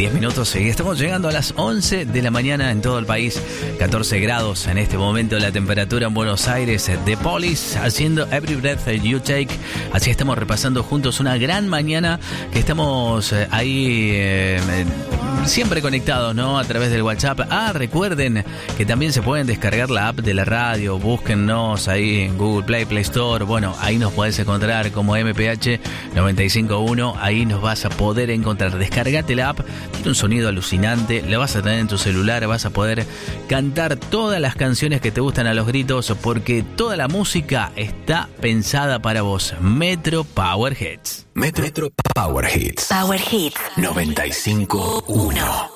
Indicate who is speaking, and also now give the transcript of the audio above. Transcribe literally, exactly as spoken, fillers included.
Speaker 1: diez minutos y estamos llegando a las once de la mañana en todo el país. catorce grados en este momento la temperatura en Buenos Aires. The Police haciendo Every Breath You Take. Así estamos repasando juntos una gran mañana que estamos ahí eh, siempre conectados, ¿no? A través del WhatsApp. Ah, recuerden que también se pueden descargar la app de la radio. Búsquennos ahí en Google Play, Play Store. Bueno, ahí nos podés encontrar como M P H noventa y cinco punto uno. Ahí nos vas a poder encontrar. Descargate la app. Tiene un sonido alucinante. La vas a tener en tu celular. Vas a poder cantar todas las canciones que te gustan a los gritos, porque toda la música está pensada para vos. Metro Power Hits.
Speaker 2: Metro, Metro Power Hits.
Speaker 3: Power Hits
Speaker 2: noventa y cinco punto uno.